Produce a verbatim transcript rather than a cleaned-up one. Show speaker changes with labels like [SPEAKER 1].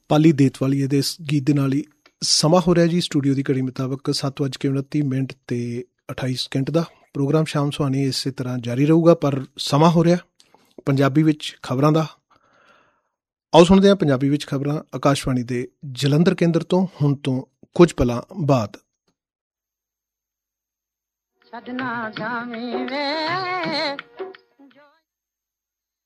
[SPEAKER 1] ਪਾਲੀ ਦੇਤਵਾਲੀਏ ਦੇ ਇਸ ਗੀਤ ਦੇ ਨਾਲ ਹੀ ਸਮਾਂ ਹੋ ਰਿਹਾ ਜੀ ਸਟੂਡੀਓ ਦੀ ਘੜੀ ਮੁਤਾਬਕ ਸੱਤ ਵੱਜ ਕੇ ਉਨੱਤੀ ਮਿੰਟ ਅਤੇ ਅਠਾਈ ਸਕਿੰਟ ਦਾ। ਪ੍ਰੋਗਰਾਮ ਸ਼ਾਮ ਸੁਹਾਣੀ ਇਸੇ ਤਰ੍ਹਾਂ ਜਾਰੀ ਰਹੂਗਾ, ਪਰ ਸਮਾਂ ਹੋ ਰਿਹਾ ਪੰਜਾਬੀ ਵਿੱਚ ਖਬਰਾਂ ਦਾ। ਆਓ ਸੁਣਦੇ ਹਾਂ ਪੰਜਾਬੀ ਵਿੱਚ ਖਬਰਾਂ ਆਕਾਸ਼ਵਾਣੀ ਦੇ ਜਲੰਧਰ ਕੇਂਦਰ ਤੋਂ ਹੁਣ ਤੋਂ ਕੁਝ ਪਲਾਂ ਬਾਅਦ।
[SPEAKER 2] ਛੱਡਣਾ ਜਾਵੀਂ ਵੇ